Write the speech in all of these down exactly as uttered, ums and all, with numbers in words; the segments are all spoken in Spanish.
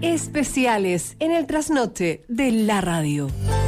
Especiales en el trasnoche de la radio.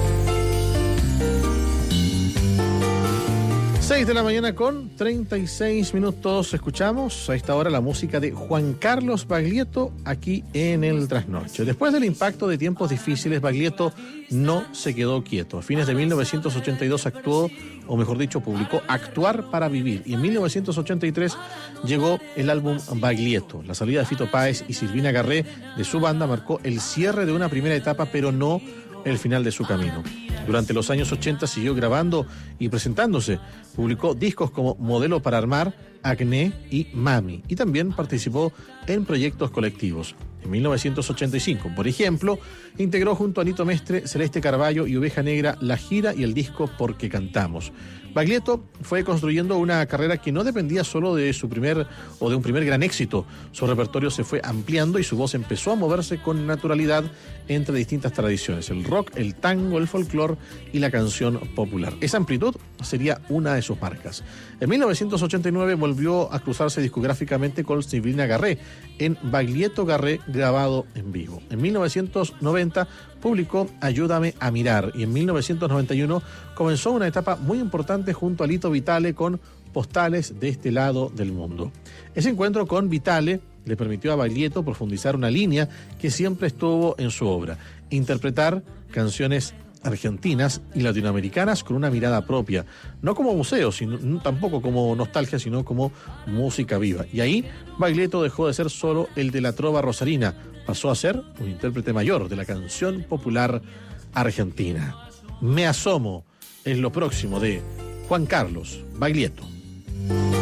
seis de la mañana con treinta y seis minutos. Escuchamos a esta hora la música de Juan Carlos Baglietto aquí en el Trasnoche. Después del impacto de tiempos difíciles, Baglietto no se quedó quieto. A fines de mil novecientos ochenta y dos actuó, o mejor dicho, publicó Actuar para Vivir. Y en mil novecientos ochenta y tres llegó el álbum Baglietto. La salida de Fito Páez y Silvina Garré de su banda marcó el cierre de una primera etapa, pero no el final de su camino. Durante los años ochenta siguió grabando y presentándose. Publicó discos como Modelo para Armar, Acné y Mami. Y también participó en proyectos colectivos. En mil novecientos ochenta y cinco, por ejemplo, integró junto a Nito Mestre, Celeste Carballo y Oveja Negra la gira y el disco Porque Cantamos. Baglietto fue construyendo una carrera que no dependía solo de su primer o de un primer gran éxito. Su repertorio se fue ampliando y su voz empezó a moverse con naturalidad entre distintas tradiciones: el rock, el tango, el folclore y la canción popular. Esa amplitud sería una de sus marcas. En mil novecientos ochenta y nueve volvió a cruzarse discográficamente con Silvina Garré en Baglietto Garré grabado en vivo. En mil novecientos noventa publicó Ayúdame a Mirar y en mil novecientos noventa y uno comenzó una etapa muy importante junto a Lito Vitale con Postales de este lado del mundo. Ese encuentro con Vitale le permitió a Baglietto profundizar una línea que siempre estuvo en su obra: interpretar canciones argentinas y latinoamericanas con una mirada propia, no como museo, sino, tampoco como nostalgia, sino como música viva. Y ahí Baglietto dejó de ser solo el de la trova rosarina, pasó a ser un intérprete mayor de la canción popular argentina. Me asomo es lo próximo de Juan Carlos Baglietto.